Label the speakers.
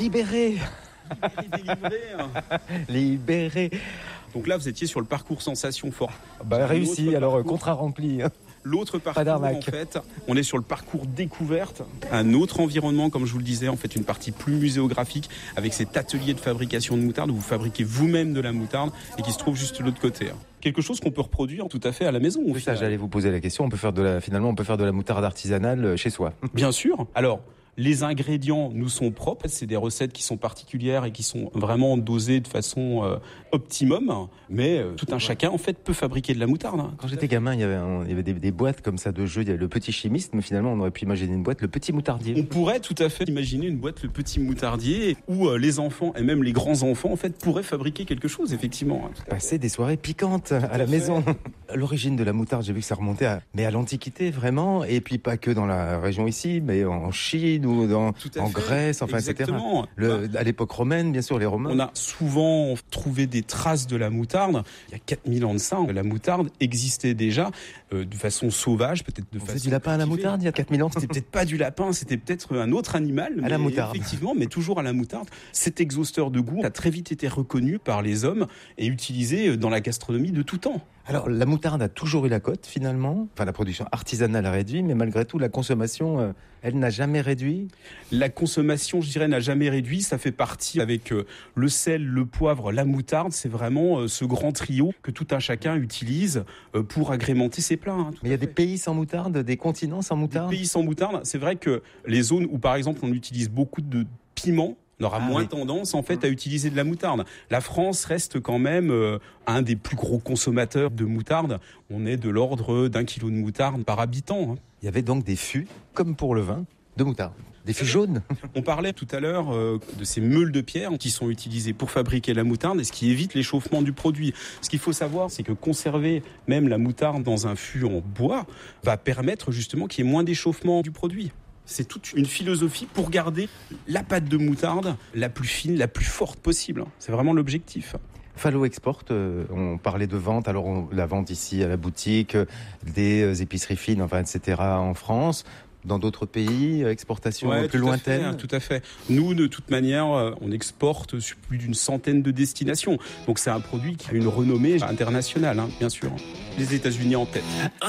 Speaker 1: libéré.
Speaker 2: Délivré.
Speaker 1: Libéré.
Speaker 2: Donc là, vous étiez sur le parcours sensation fort.
Speaker 1: Réussi, alors contrat rempli.
Speaker 2: L'autre
Speaker 1: Pas
Speaker 2: parcours,
Speaker 1: d'arnaque.
Speaker 2: en fait, on est sur le parcours découverte, un autre environnement, comme je vous le disais, en fait, une partie plus muséographique, avec cet atelier de fabrication de moutarde où vous fabriquez vous-même de la moutarde et qui se trouve juste de l'autre côté. Quelque chose qu'on peut reproduire tout à fait à la maison.
Speaker 1: C'est ça, j'allais vous poser la question. On peut faire de la moutarde artisanale chez soi.
Speaker 2: Bien sûr. Alors, les ingrédients nous sont propres. C'est des recettes qui sont particulières et qui sont vraiment dosées de façon optimum. Mais tout un chacun, en fait, peut fabriquer de la moutarde.
Speaker 1: Quand j'étais gamin, il y avait des boîtes comme ça de jeux. Il y avait le petit chimiste, mais finalement, on aurait pu imaginer une boîte, le petit moutardier.
Speaker 2: On pourrait tout à fait imaginer une boîte, le petit moutardier, où les enfants et même les grands-enfants, en fait, pourraient fabriquer quelque chose, effectivement.
Speaker 1: Passer des soirées piquantes à la maison. L'origine de la moutarde, j'ai vu que ça remontait à l'Antiquité, vraiment. Et puis pas que dans la région ici, mais en Chine ou en Grèce, enfin,
Speaker 2: exactement.
Speaker 1: etc. À l'époque romaine, bien sûr, les Romains.
Speaker 2: On a souvent trouvé des traces de la moutarde. Il y a 4000 ans de ça, la moutarde existait déjà de façon sauvage, peut-être de façon...
Speaker 1: C'est du lapin à la moutarde il y a 4000 ans.
Speaker 2: C'était peut-être pas du lapin, c'était peut-être un autre animal.
Speaker 1: À la moutarde.
Speaker 2: Effectivement, mais toujours à la moutarde. Cet exhausteur de goût a très vite été reconnu par les hommes et utilisé dans la gastronomie de tout temps.
Speaker 1: Alors, la moutarde a toujours eu la cote, finalement. Enfin, la production artisanale a réduit, mais malgré tout, la consommation, elle n'a jamais réduit.
Speaker 2: La consommation, je dirais, n'a jamais réduit. Ça fait partie avec le sel, le poivre, la moutarde. C'est vraiment ce grand trio que tout un chacun utilise pour agrémenter ses plats.
Speaker 1: Mais il y a des pays sans moutarde, des continents sans moutarde.
Speaker 2: Des pays sans moutarde, c'est vrai que les zones où, par exemple, on utilise beaucoup de piment, on aura moins tendance en fait à utiliser de la moutarde. La France reste quand même un des plus gros consommateurs de moutarde. On est de l'ordre d'1 kilo de moutarde par habitant.
Speaker 1: Il y avait donc des fûts, comme pour le vin, de moutarde. Des fûts jaunes.
Speaker 2: On parlait tout à l'heure de ces meules de pierre qui sont utilisées pour fabriquer la moutarde et ce qui évite l'échauffement du produit. Ce qu'il faut savoir, c'est que conserver même la moutarde dans un fût en bois va permettre justement qu'il y ait moins d'échauffement du produit. C'est toute une philosophie pour garder la pâte de moutarde la plus fine, la plus forte possible. C'est vraiment l'objectif.
Speaker 1: Fallo exporte, on parlait de vente, alors la vente ici à la boutique, des épiceries fines, enfin, etc. en France. Dans d'autres pays, exportation plus lointaine.
Speaker 2: Tout à fait. Nous, de toute manière, on exporte sur plus d'une centaine de destinations. Donc c'est un produit qui a une renommée internationale, bien sûr. Les États-Unis en tête.